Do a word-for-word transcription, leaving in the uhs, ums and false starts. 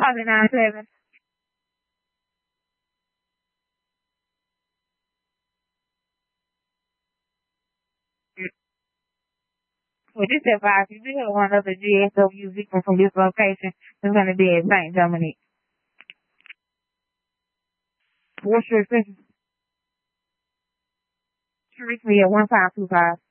Probably nine seven. Well, this advice, if you have one other G S W vehicle from this location, it's going to be at Saint Dominic. What's your extension? You reach me at one five two five.